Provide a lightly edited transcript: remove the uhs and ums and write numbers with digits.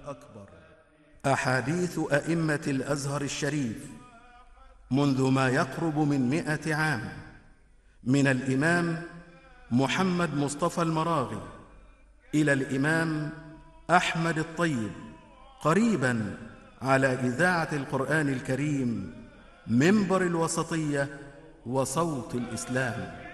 الأكبر. أحاديث أئمة الأزهر الشريف منذ ما يقرب من 100 عام، من الإمام محمد مصطفى المراغي إلى الإمام أحمد الطيب، قريباً على إذاعة القرآن الكريم، منبر الوسطية وصوت الإسلام.